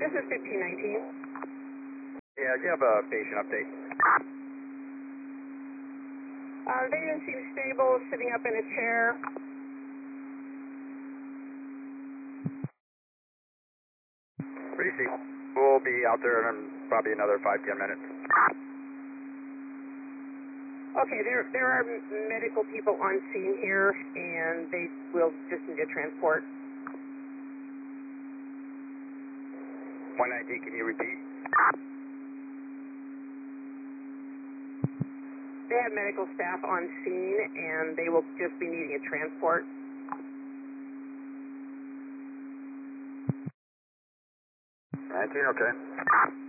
This is 1519. Yeah, do you have a patient update? They didn't seem stable, sitting up in a chair. Pretty see. We'll be out there in probably another 5-10 minutes. Okay, there are medical people on scene here, and they will just need a transport. 190, can you repeat? They have medical staff on scene, and they will just be needing a transport. 19, okay.